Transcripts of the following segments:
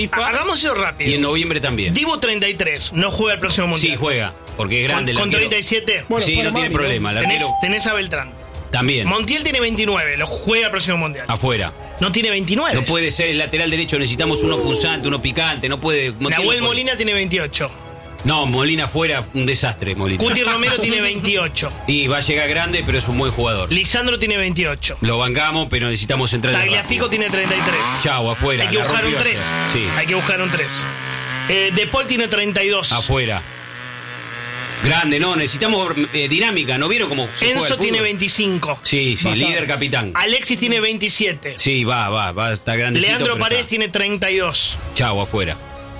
FIFA. Hagámoslo rápido. Y en noviembre también. Dibu 33, no juega el próximo mundial. Sí, juega, porque es grande el Con arquero. 37. Bueno, Sí, para no tiene Mario. problema. El arquero Tenés a Beltrán. también. Montiel tiene 29, lo juega el próximo mundial. Afuera. No tiene 29. No puede ser el lateral derecho, necesitamos uno punzante, uno picante, no puede. Nahuel Molina tiene 28. No, Molina fuera, un desastre, Molina. Cuti Romero tiene 28. Y va a llegar grande, pero es un buen jugador. Lisandro tiene 28. Lo bancamos, pero necesitamos entrar. Tagliafico tiene 33. Chau, afuera. Hay que la buscar un rompió 3. ayer. Sí, Hay que buscar un 3. De Paul tiene 32. afuera. Grande, no, necesitamos dinámica, ¿no vieron cómo se juega Enzo el tiene fútbol? 25. Sí, Bastante. líder capitán. Alexis tiene 27. Sí, va a estar grandecito. Leandro pero Paredes está. tiene 32. Chau, afuera.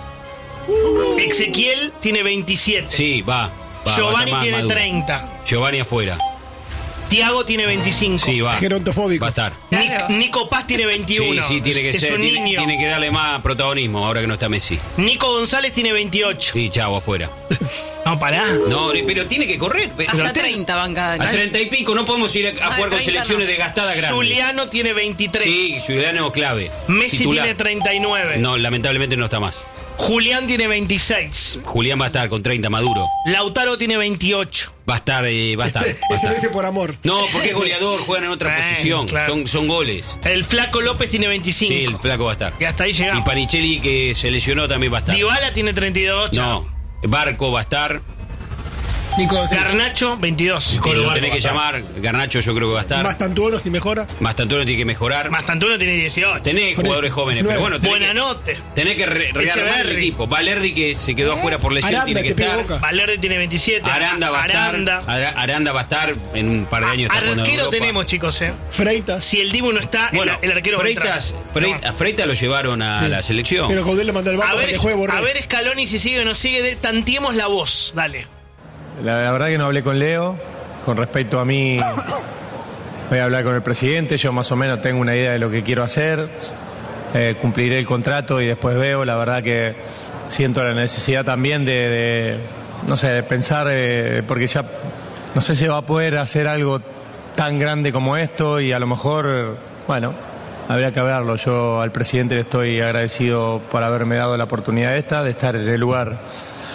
Ezequiel tiene 27. Sí, va a Giovanni estar más tiene maduro. 30. Giovanni afuera. Tiago tiene 25. Sí, va. Gerontofóbico. Va a estar. Claro. Nico Paz tiene 21. Sí, tiene que es ser. un niño. Tiene que darle más protagonismo ahora que no está Messi. Nico González tiene 28. Sí, chau, afuera. No, pará. No, pero tiene que correr. Hasta 30 van cada A 30 y pico no podemos ir a jugar con 30 selecciones no. desgastadas grandes. Juliano tiene 23. Sí, Juliano clave. Messi Titular. tiene 39. No, lamentablemente no está más. Julián tiene 26. Julián va a estar con 30, maduro. Lautaro tiene 28. Va a estar. Ese lo dice por amor. No, porque es goleador, juegan en otra Bueno, posición. claro. Son goles. El Flaco López tiene 25. Sí, el flaco va a estar. Y hasta ahí Y llegamos. Panicelli, que se lesionó, también va a estar. Dybala tiene 32. No, Barco va a estar. Nico, sí. Garnacho, 22. Lo tenés que llamar. Garnacho yo creo que va a estar. Más Tantuono si mejora. Mastantuono tiene que mejorar. Mastantuono tiene 18. Tenés Por jugadores eso, jóvenes, 19. pero bueno, Buenanote. tenés que rearmar el Echeverri. equipo. Valerdi, que se quedó afuera por lesión, Aranda, tiene que que pide estar. Boca. Valerde tiene 27. Aranda va a Aranda. estar. Aranda va a estar en un par de años. está jugando en Arquero Europa. tenemos, chicos, Freitas. Si el Dibu no está, Bueno, el arquero va a entrar. A Freitas lo llevaron a la selección. Pero Caudel le mandó el banco A para que juegue Borré. ver Scaloni si sigue o no sigue. Tantiemos la voz. Dale. La verdad que no hablé con Leo. Con respecto a mí, voy a hablar con el presidente. Yo más o menos tengo una idea de lo que quiero hacer. Cumpliré el contrato y después veo. La verdad que siento la necesidad también de pensar, porque ya no sé si va a poder hacer algo tan grande como esto y a lo mejor, bueno, habría que verlo. Yo al presidente le estoy agradecido por haberme dado la oportunidad esta, de estar en el lugar.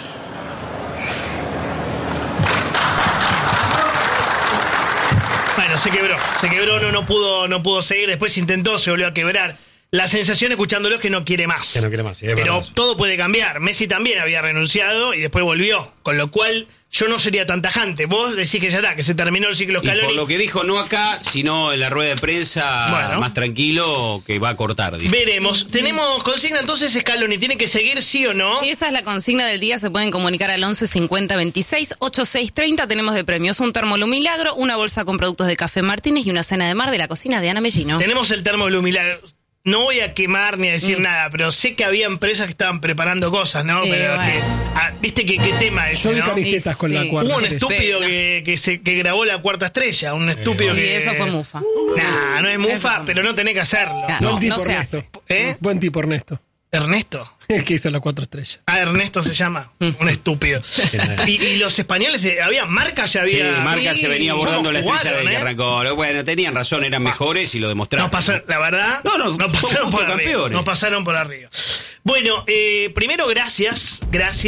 Bueno, se quebró, no pudo seguir, después intentó, se volvió a quebrar. La sensación escuchándolo es que no quiere más. Que no quiere más, sí, es Pero verdad eso. todo puede cambiar. Messi también había renunciado y después volvió, con lo cual yo no sería tan tajante. Vos decís que ya está, que se terminó el ciclo Y Scaloni. por lo que dijo, no acá, sino en la rueda de prensa, Bueno. más tranquilo, que va a cortar. Dijo. Veremos. Tenemos consigna entonces, Scaloni, ¿tiene que seguir sí o no? Esa es la consigna del día. Se pueden comunicar al 11 50 26 86 30. Tenemos de premios un termo Milagro, una bolsa con productos de Café Martínez y una cena de mar de la cocina de Ana Mellino. Tenemos el termo Blue Milagro. No voy a quemar ni a decir nada, pero sé que había empresas que estaban preparando cosas, ¿no? Pero bueno. ¿viste qué tema es? Yo vi ¿no? camisetas con la Sí. cuarta. Hubo un estrella. estúpido Pena. que grabó la cuarta estrella, un estúpido Y que... eso fue mufa. Nah, no es Eso mufa, fue pero no tenés que hacerlo. Claro. Buen tipo no se Ernesto. ¿Eh? Buen tipo Ernesto. ¿Ernesto? El que hizo la 4 estrellas. Ah, Ernesto se llama. Un estúpido. Y los españoles, había marcas, ya Sí, había... Marca se venía abordando ¿Cómo la estrella jugaron, de que arrancó. Bueno, tenían razón, eran mejores y lo demostraron. No pasaron, la verdad, No, no pasaron son por justo arriba. campeones. No pasaron por arriba. Bueno, primero gracias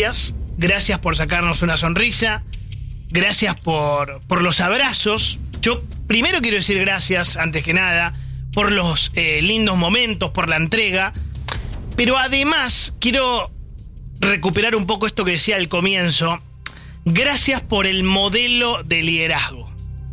por sacarnos una sonrisa. Gracias por los abrazos. Yo primero quiero decir gracias, antes que nada, por los lindos momentos, por la entrega. Pero además quiero recuperar un poco esto que decía al comienzo. Gracias por el modelo de liderazgo.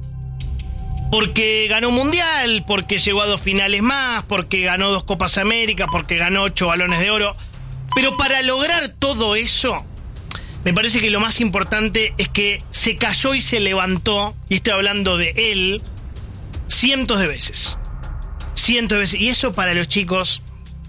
Porque ganó un mundial, porque llegó a 2 finales más, porque ganó 2 Copas América, porque ganó 8 Balones de Oro. Pero para lograr todo eso, me parece que lo más importante es que se cayó y se levantó, y estoy hablando de él, cientos de veces. Cientos de veces. Y eso para los chicos...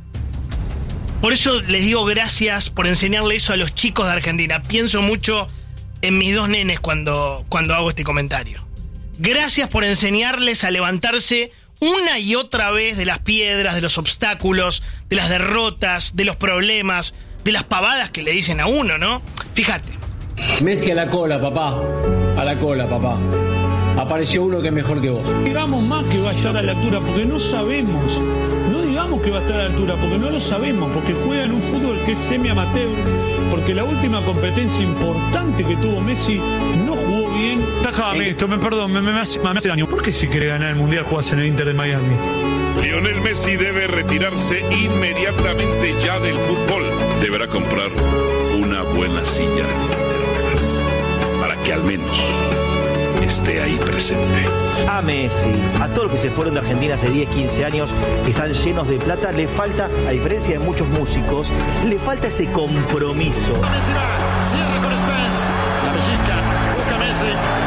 Por eso les digo gracias por enseñarle eso a los chicos de Argentina. Pienso mucho en mis 2 nenes cuando hago este comentario. Gracias por enseñarles a levantarse una y otra vez de las piedras, de los obstáculos, de las derrotas, de los problemas, de las pavadas que le dicen a uno, ¿no? Fíjate. Messi a la cola, papá. A la cola, papá. apareció uno que es mejor que vos. Digamos más que va a estar a la altura, porque no sabemos. No digamos que va a estar a la altura, porque no lo sabemos, porque juega en un fútbol que es semi-amateur, porque la última competencia importante que tuvo Messi no jugó bien. Tajame esto, me hace daño. ¿Por qué si quiere ganar el Mundial jugás en el Inter de Miami? Lionel Messi debe retirarse inmediatamente ya del fútbol. Deberá comprar una buena silla de ruedas para que al menos esté ahí presente. A Messi, a todos los que se fueron de Argentina hace 10, 15 años, que están llenos de plata, le falta, a diferencia de muchos músicos, le falta ese compromiso. Messi va, cierra con Spence, la pellizca, busca Messi.